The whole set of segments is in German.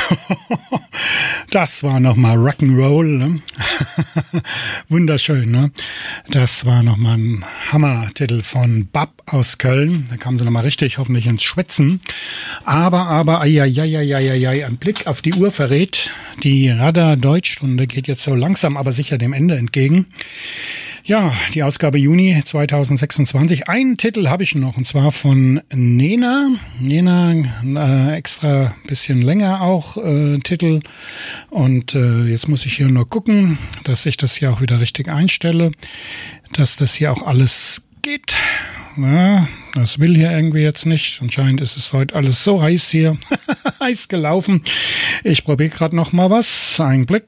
Das war nochmal Rock'n'Roll, ne? Wunderschön, ne? Das war nochmal ein Hammertitel von Bab aus Köln. Da kamen sie nochmal richtig hoffentlich ins Schwitzen. Aber, ein Blick auf die Uhr verrät, die Radar-Deutschstunde geht jetzt so langsam, aber sicher dem Ende entgegen. Ja, die Ausgabe Juni 2026. Einen Titel habe ich noch, und zwar von Nena. Nena, extra bisschen länger auch Titel. Und jetzt muss ich hier nur gucken, dass ich das hier auch wieder richtig einstelle, dass das hier auch alles geht. Ja, das will hier irgendwie jetzt nicht. Anscheinend ist es heute alles so heiß hier. Heiß gelaufen. Ich probiere gerade noch mal was. Ein Blick.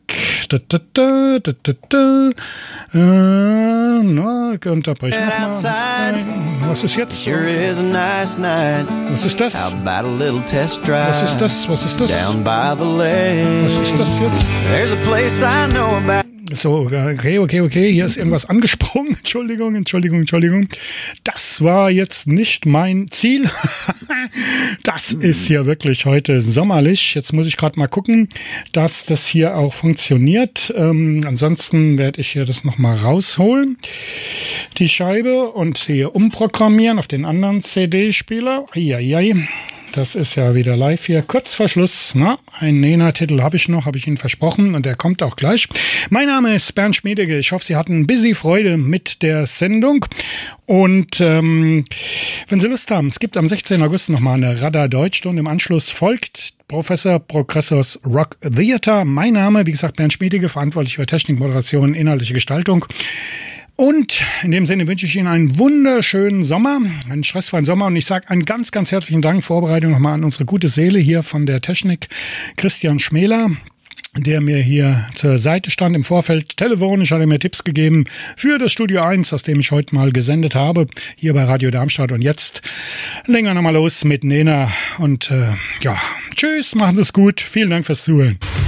Unterbrich noch mal. Was ist jetzt? Was ist das? Was ist das? Was ist das? Was ist das jetzt? So, okay. Hier ist irgendwas angesprungen. Entschuldigung. Das war jetzt nicht mein Ziel. Das ist ja wirklich heute sommerlich. Jetzt muss ich gerade mal gucken, dass das hier auch funktioniert. Ansonsten werde ich hier das nochmal rausholen, die Scheibe, und hier umprogrammieren auf den anderen CD-Spieler. Das ist ja wieder live hier. Kurz vor Schluss, ne? Einen Nena-Titel habe ich Ihnen versprochen, und der kommt auch gleich. Mein Name ist Bernd Schmiedecke. Ich hoffe, Sie hatten ein bisschen Freude mit der Sendung. Und wenn Sie Lust haben, es gibt am 16. August nochmal eine Radar-Deutschstunde. Im Anschluss folgt Professor Progressors Rock Theater. Mein Name, wie gesagt, Bernd Schmiedecke, verantwortlich für Technik, Moderation, inhaltliche Gestaltung. Und in dem Sinne wünsche ich Ihnen einen wunderschönen Sommer, einen stressfreien Sommer. Und ich sage einen ganz, ganz herzlichen Dank, Vorbereitung nochmal an unsere gute Seele hier von der Technik, Christian Schmäler, der mir hier zur Seite stand im Vorfeld. Telefonisch hat er mir Tipps gegeben für das Studio 1, aus dem ich heute mal gesendet habe, hier bei Radio Darmstadt. Und jetzt legen wir nochmal los mit Nena. Und tschüss, machen Sie es gut. Vielen Dank fürs Zuhören.